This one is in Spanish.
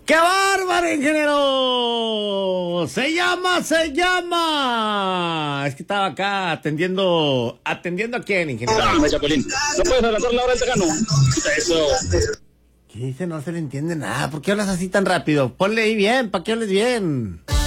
¡Qué bárbaro, ingeniero! ¡Se llama! Es que estaba acá atendiendo a quién, ingeniero. Dame, Chapulín. ¿No puedes adelantar la hora del Tejano? Eso. ¿Qué dice? No se le entiende nada. ¿Por qué hablas así tan rápido? Ponle ahí bien, para que hables bien.